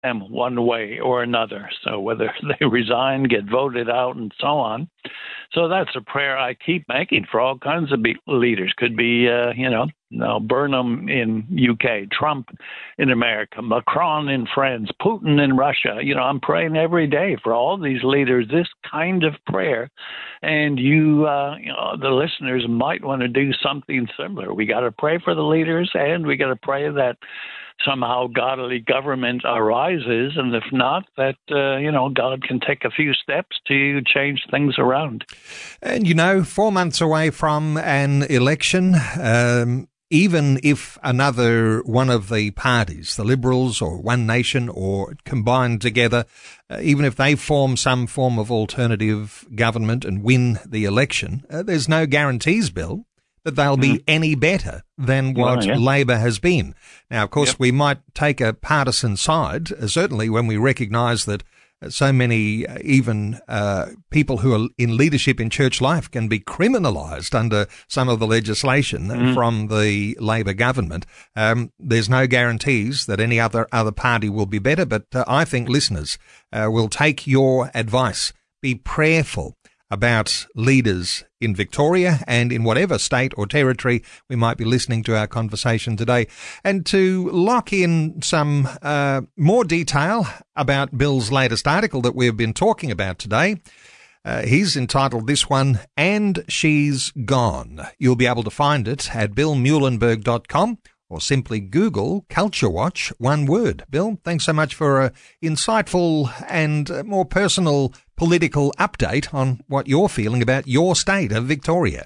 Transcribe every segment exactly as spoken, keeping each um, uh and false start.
them one way or another. So whether they resign, get voted out, and so on. So that's a prayer I keep making for all kinds of be- leaders. Could be, uh, you know, no, Burnham in U K, Trump in America, Macron in France, Putin in Russia. You know, I'm praying every day for all these leaders, this kind of prayer. And you, uh, you know, the listeners might want to do something similar. We got to pray for the leaders, and we got to pray that somehow godly government arises, and if not, that, uh, you know, God can take a few steps to change things around. And, you know, four months away from an election, um, even if another one of the parties, the Liberals or One Nation or combined together, uh, even if they form some form of alternative government and win the election, uh, there's no guarantees, Bill, that they'll be mm. any better than what oh, yeah. Labor has been. Now, of course, yep. we might take a partisan side, uh, certainly when we recognise that uh, so many, uh, even uh, people who are in leadership in church life can be criminalised under some of the legislation mm. from the Labor government. Um, there's no guarantees that any other, other party will be better, but uh, I think listeners uh, will take your advice. Be prayerful about leaders in Victoria and in whatever state or territory we might be listening to our conversation today. And to lock in some uh, more detail about Bill's latest article that we've been talking about today, uh, he's entitled this one, And She's Gone. You'll be able to find it at bill muhlenberg dot com or simply Google Culture Watch, one word. Bill, thanks so much for an insightful and more personal political update on what you're feeling about your state of Victoria.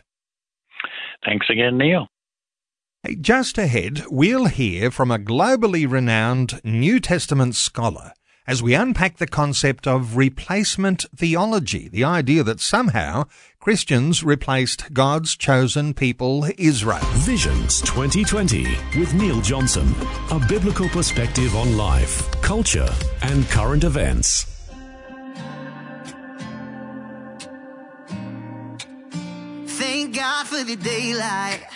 Thanks again, Neil. Hey, just ahead, we'll hear from a globally renowned New Testament scholar as we unpack the concept of replacement theology, the idea that somehow Christians replaced God's chosen people, Israel. Visions twenty twenty with Neil Johnson, a biblical perspective on life, culture, and current events. Thank God for the daylight.